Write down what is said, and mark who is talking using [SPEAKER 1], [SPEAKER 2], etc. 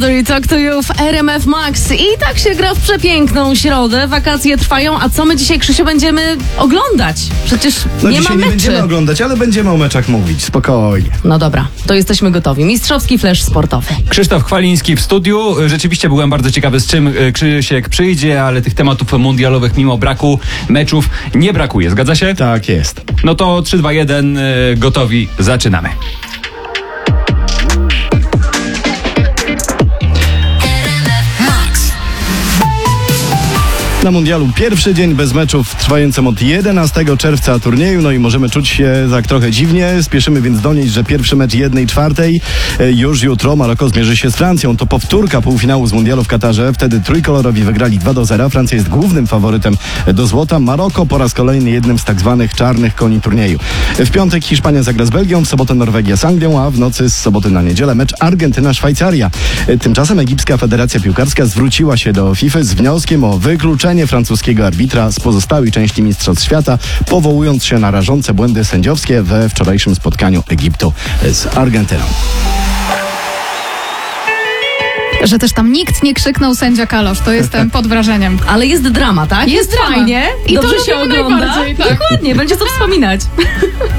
[SPEAKER 1] Talk to You w RMF Max. I tak się gra w przepiękną środę. Wakacje trwają, a co my dzisiaj, Krzysiu, będziemy oglądać? Przecież nie ma
[SPEAKER 2] dzisiaj
[SPEAKER 1] meczy.
[SPEAKER 2] nie będziemy oglądać, ale będziemy o meczach mówić. Spokojnie.
[SPEAKER 1] No dobra, to jesteśmy gotowi. Mistrzowski flash sportowy.
[SPEAKER 3] Krzysztof Chwaliński w studiu. Rzeczywiście byłem bardzo ciekawy, z czym Krzysiek przyjdzie, ale tych tematów mundialowych mimo braku meczów nie brakuje. Zgadza się?
[SPEAKER 2] Tak jest.
[SPEAKER 3] No to 3, 2, 1, gotowi, zaczynamy.
[SPEAKER 2] Na mundialu pierwszy dzień bez meczów, trwającym od 11 czerwca turnieju, no i możemy czuć się tak trochę dziwnie. Spieszymy więc donieść, że pierwszy mecz 1/4 już jutro. Maroko zmierzy się z Francją. To powtórka półfinału z mundialu w Katarze. Wtedy trójkolorowi wygrali 2-0. Francja jest głównym faworytem do złota. Maroko po raz kolejny jednym z tak zwanych czarnych koni turnieju. W piątek Hiszpania zagra z Belgią, w sobotę Norwegia z Anglią, a w nocy z soboty na niedzielę mecz Argentyna-Szwajcaria. Tymczasem Egipska Federacja Piłkarska zwróciła się do FIFA z wnioskiem o wykluczenie francuskiego arbitra z pozostałej części Mistrzostw Świata, powołując się na rażące błędy sędziowskie we wczorajszym spotkaniu Egiptu z Argentyną.
[SPEAKER 4] Że też tam nikt nie krzyknął sędzia Kalosz, to jestem pod wrażeniem.
[SPEAKER 1] Ale jest drama, tak?
[SPEAKER 4] Jest drama.
[SPEAKER 1] fajnie.
[SPEAKER 4] I to
[SPEAKER 1] Dobrze się
[SPEAKER 4] lubimy
[SPEAKER 1] ogląda.
[SPEAKER 4] najbardziej, tak.
[SPEAKER 1] Dokładnie, będzie co wspominać.